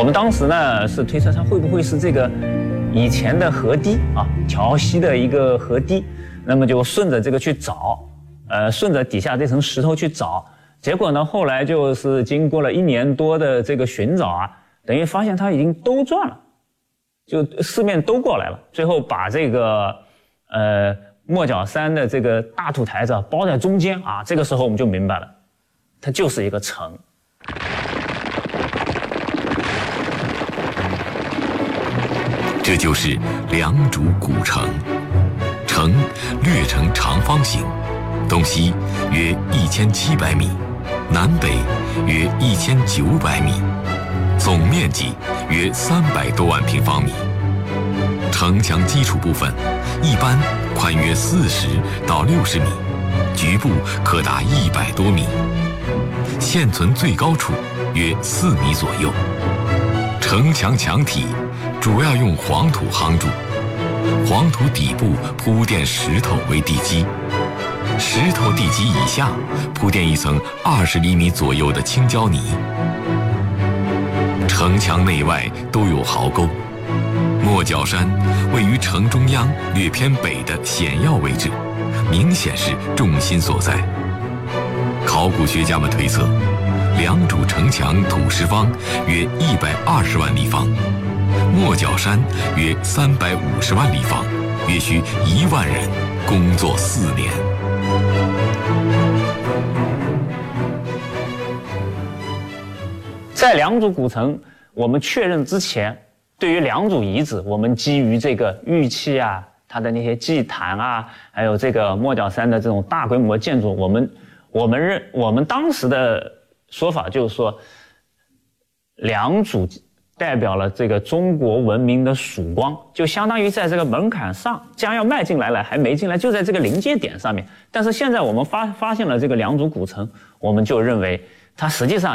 我们当时呢是推测它会不会是这个以前的河堤啊，桥西的一个河堤，那么就顺着这个去找，顺着底下这层石头去找，结果呢后来就是经过了1年多的这个寻找啊，等于发现它已经兜转了，就四面兜过来了，最后把这个莫角山的这个大土台子包在中间啊，这个时候我们就明白了，它就是一个城。 这就是良渚古城，城略呈长方形，东西约1700米，南北约1900米，总面积约300多万平方米。城墙基础部分一般宽约40到60米，局部可达100多米，现存最高处约4米左右。城墙墙体主要用黄土夯筑，黄土底部铺垫石头为地基，石头地基以下铺垫一层20厘米左右的青胶泥。城墙内外都有壕沟。莫角山位于城中央略偏北的险要位置，明显是重心所在。考古学家们推测，良渚城墙土石方约120万立方，莫角山约350万立方，约需1万人工作4年。 在良渚古城我们确认之前，对于良渚遗址，我们基于这个玉器啊，它的那些祭坛啊，还有这个莫角山的这种大规模建筑，我们当时的说法就是说，良渚代表了这个中国文明的曙光，就相当于在这个门槛上将要迈进来了，还没进来，就在这个临界点上面。但是现在我们发现了这个良渚古城，我们就认为它实际上